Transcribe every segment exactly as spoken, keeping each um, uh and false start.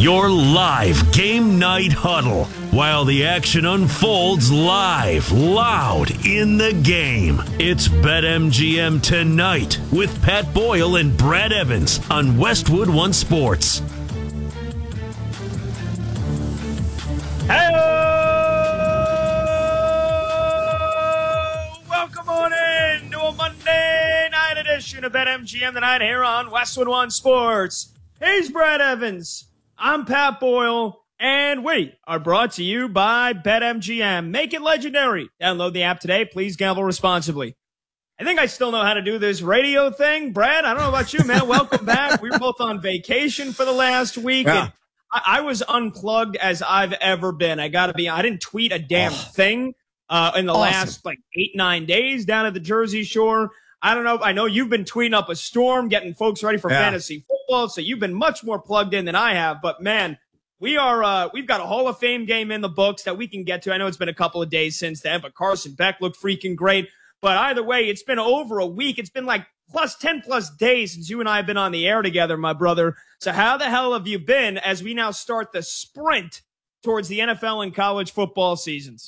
Your live game night huddle while the action unfolds live, loud in the game. It's BetMGM Tonight with Pat Boyle and Brad Evans on Westwood One Sports. Hey, welcome on in to a Monday night edition of BetMGM Tonight here on Westwood One Sports. He's Brad Evans. I'm Pat Boyle, and we are brought to you by BetMGM. Make it legendary. Download the app today. Please gamble responsibly. I think I still know how to do this radio thing. Brad, I don't know about you, man. Welcome back. We were both on vacation for the last week. Yeah. And I, I was unplugged as I've ever been. I got to be. I didn't tweet a damn Oh. thing uh, in the Awesome. last like eight, nine days down at the Jersey Shore. I don't know. I know you've been tweeting up a storm, getting folks ready for Yeah. fantasy football, so you've been much more plugged in than I have. But man, we are uh, we've got a Hall of Fame game in the books that we can get to. I know it's been a couple of days since then, but Carson Beck looked freaking great. But either way, it's been over a week. It's been like plus ten plus days since you and I have been on the air together, my brother. So how the hell have you been as we now start the sprint towards the N F L and college football seasons?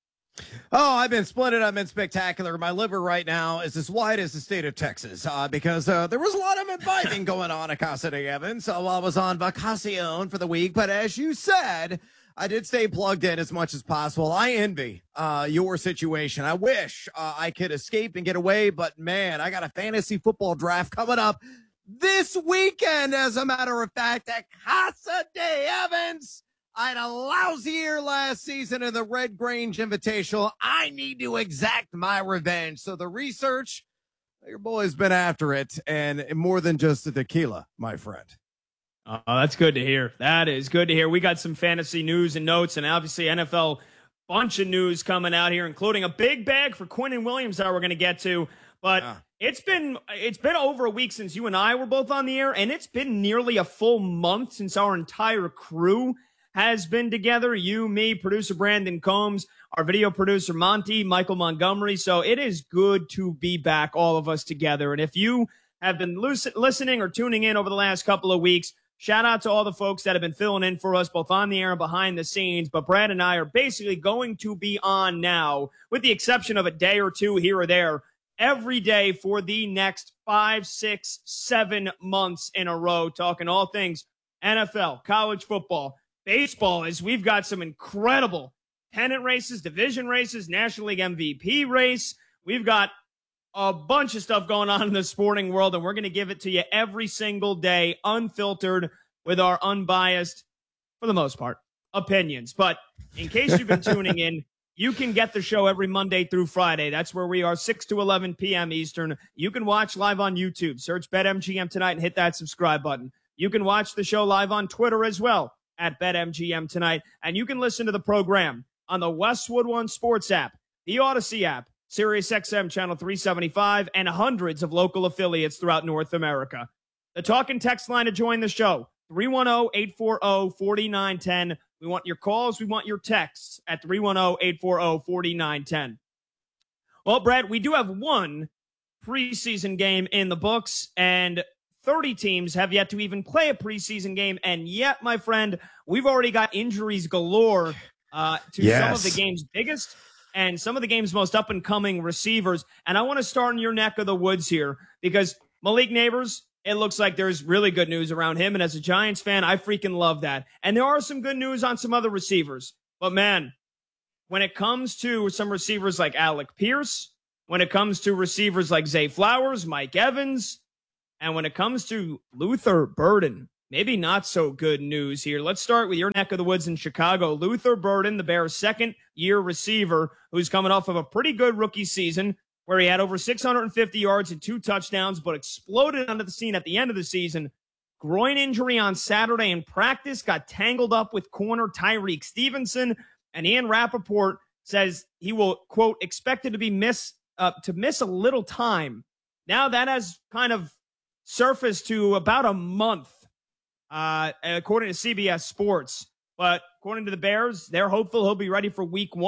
Oh, I've been splendid. I've been spectacular. My liver right now is as wide as the state of Texas uh, because uh, there was a lot of imbibing going on at Casa de Evans. So I was on vacacion for the week. But as you said, I did stay plugged in as much as possible. I envy uh, your situation. I wish uh, I could escape and get away. But, man, I got a fantasy football draft coming up this weekend, as a matter of fact, at Casa de Evans. I had a lousy year last season in the Red Grange Invitational. I need to exact my revenge. So the research, your boy's been after it, and more than just the tequila, my friend. Oh, that's good to hear. That is good to hear. We got some fantasy news and notes, and obviously N F L bunch of news coming out here, including a big bag for Quinnen Williams that we're going to get to. But Yeah. it's been it's been over a week since you and I were both on the air, and it's been nearly a full month since our entire crew has been together. You, me, producer Brandon Combs, our video producer Monty, Michael Montgomery. So it is good to be back, all of us together. And if you have been lus- listening or tuning in over the last couple of weeks, shout out to all the folks that have been filling in for us, both on the air and behind the scenes. But Brad and I are basically going to be on now, with the exception of a day or two here or there, every day for the next five, six, seven months in a row, talking all things N F L, college football, baseball, as we've got some incredible pennant races, division races, National League M V P race. We've got a bunch of stuff going on in the sporting world, and we're going to give it to you every single day, unfiltered, with our unbiased, for the most part, opinions. But in case you've been tuning in, you can get the show every Monday through Friday. That's where we are, six to eleven p.m. Eastern. You can watch live on YouTube. Search BetMGM Tonight and hit that subscribe button. You can watch the show live on Twitter as well, at BetMGM Tonight. And you can listen to the program on the Westwood One Sports app, the Odyssey app, Sirius X M Channel three seventy-five, and hundreds of local affiliates throughout North America. The talk and text line to join the show, three one zero, eight four zero, four nine one zero. We want your calls. We want your texts at three one zero, eight four zero, four nine one zero. Well, Brad, we do have one preseason game in the books, and thirty teams have yet to even play a preseason game. And yet, my friend, we've already got injuries galore uh, to Yes. some of the game's biggest and some of the game's most up-and-coming receivers. And I want to start in your neck of the woods here, because Malik Neighbors, it looks like there's really good news around him. And as a Giants fan, I freaking love that. And there are some good news on some other receivers. But, man, when it comes to some receivers like Alec Pierce, when it comes to receivers like Zay Flowers, Mike Evans, and when it comes to Luther Burden, maybe not so good news here. Let's start with your neck of the woods in Chicago. Luther Burden, the Bears' second-year receiver, who's coming off of a pretty good rookie season where he had over six hundred fifty yards and two touchdowns, but exploded onto the scene at the end of the season. Groin injury on Saturday in practice, got tangled up with corner Tyreek Stevenson, and Ian Rappaport says he will, quote, expected to be miss uh, to miss a little time. Now that has kind of surfaced to about a month, uh, according to C B S Sports. But according to the Bears, they're hopeful he'll be ready for week one.